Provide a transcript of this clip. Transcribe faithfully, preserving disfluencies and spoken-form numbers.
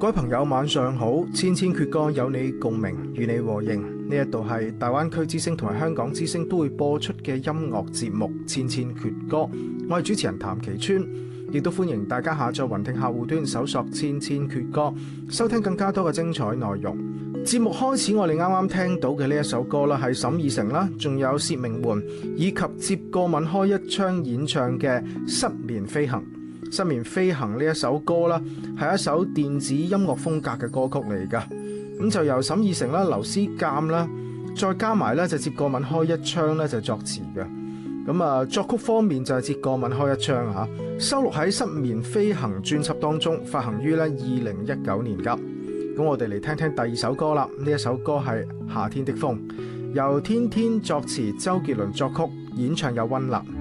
各位朋友晚上好，千千闕歌有你共鳴，與你和應。呢一度係大灣區之聲同埋香港之聲都會播出嘅音樂節目《千千闕歌》，我係主持人譚其川，亦都歡迎大家下載雲聽客戶端搜索千千闕歌，收聽更加多嘅精彩內容。節目開始，我哋啱啱聽到嘅呢一首歌啦，係沈以誠啦，仲有薛明媛以及接過吻開一槍演唱嘅《失眠飛行》。《失眠飛行》呢一首歌啦，係一首電子音樂風格嘅歌曲嚟噶。咁就由沈以誠啦、劉思鑑啦，再加埋咧就接過吻開一槍咧就作詞嘅。咁啊，作曲方面就係接過吻開一槍嚇，收錄喺《失眠飛行》專輯當中，發行於咧二零一九年噶。咁我哋嚟聽聽第二首歌啦。呢一首歌係《夏天的風》，由天天作詞，周杰倫作曲，演唱有溫嵐。